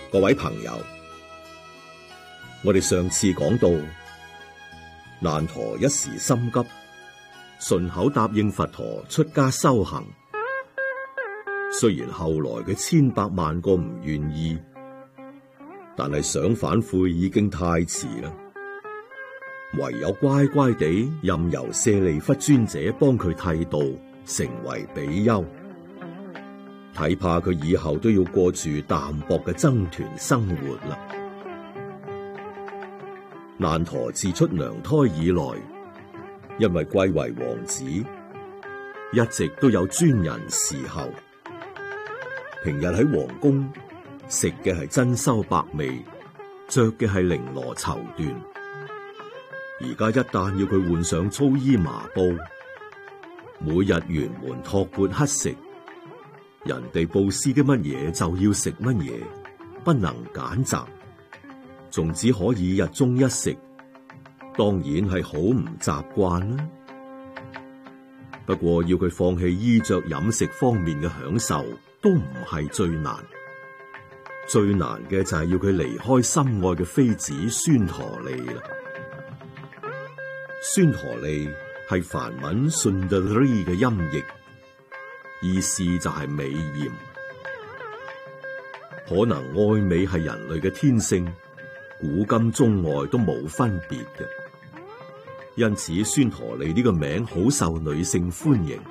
各位朋友，我哋上次講到，難陀一時心急，順口答應佛陀出家修行。雖然後來嘅千百萬個唔願意，但係想反悔已經太遲啦，唯有乖乖地任由舍利弗尊者幫佢剃度，成為比丘。睇怕佢以後都要過住淡薄嘅僧團生活啦。難陀自出娘胎以來，因為貴為王子，一直都有專人侍候。平日喺皇宮食嘅係珍饈百味，着嘅係綾羅綢緞。而家一旦要佢換上粗衣麻布，每日沿門托缽乞食，人哋布施啲乜嘢就要食乜嘢，不能揀擇，仲只可以日中一食，當然係好唔習慣啦。不過要佢放棄衣着飲食方面嘅享受，都唔係最難。最難嘅就係要佢離開心愛嘅妃子孫陀利啦。孫陀利係梵文 Sundari 嘅音譯，意思就係美艷。可能愛美係人類嘅天性，古今中外都冇分別嘅。因此孫陀利呢個名好受女性歡迎。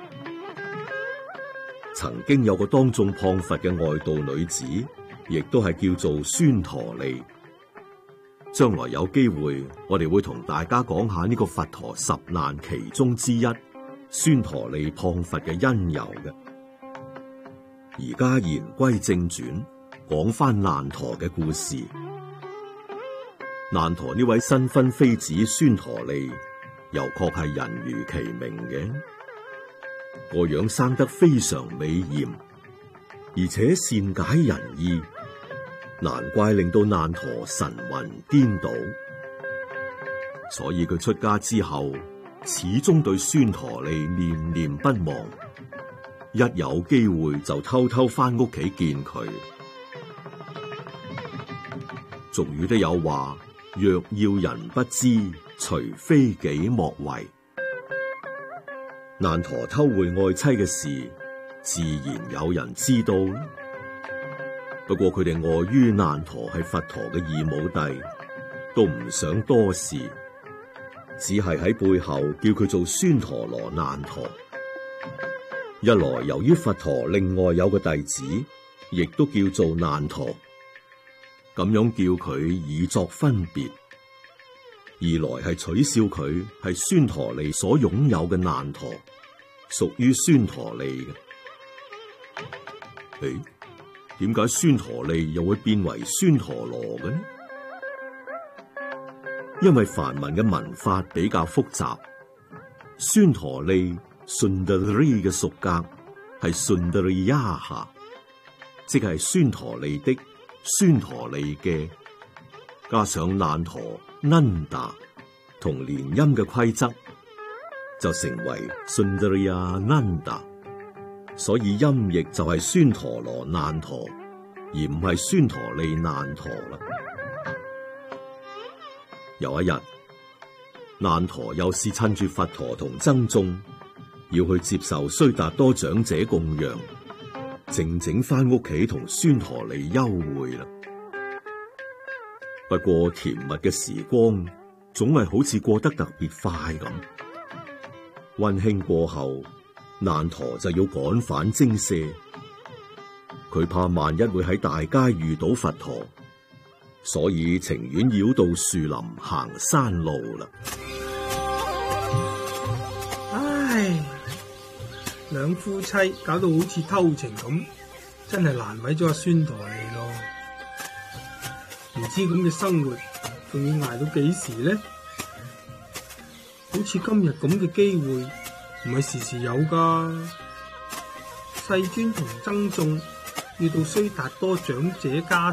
曾經有個當眾謗佛嘅外道女子，亦都係叫做孫陀利。將來有機會，我哋會同大家講下呢個佛陀十難其中之一，孫陀利謗佛嘅因由嘅。而家言歸正傳，講翻難陀嘅故事。難陀呢位新婚妃子孫陀利，又確係人如其名嘅，個樣生得非常美艷，而且善解人意，難怪令到難陀神魂顛倒。所以佢出家之後，始終對孫陀利念念不忘，一有機會就偷偷翻屋企見佢。俗語都有話，若要人不知，除非己莫為。難陀偷會愛妻嘅事，自然有人知道。不過佢哋礙於難陀係佛陀嘅異母弟，都唔想多事，只係喺背後叫佢做孫陀羅難陀。一來由於佛陀另外有個弟子，亦都叫做難陀，咁樣叫佢以作分別；二來係取笑佢係孫陀利所擁有嘅難陀，屬於孫陀利嘅。點解孫陀利又會變為孫陀羅嘅呢？因為梵文嘅文法比較複雜，孫陀利 Sundari 嘅屬格係 Sundariyaha， 即係孫陀利的、孫陀利嘅，加上難陀 Nanda 同連音嘅規則，就成為 Sundariyananda。所以音譯就係孫陀羅難陀，而唔係孫陀利難陀啦。有一日，難陀又是趁住佛陀同僧眾要去接受須達多長者供養，靜靜翻屋企同孫陀利幽會啦。不過甜蜜嘅時光總係好似過得特別快咁，溫馨過後，難陀就要趕返精舍，佢怕萬一會喺大街遇到佛陀，所以情願繞到樹林行山路啦。 唉，兩夫妻搞到好似偷情咁，真係難為咗阿孫陀利咯。唔知咁嘅生活仲要捱到幾時呢？好似今日咁嘅機會唔係時時有噶。世尊同僧眾遇到須達多長者家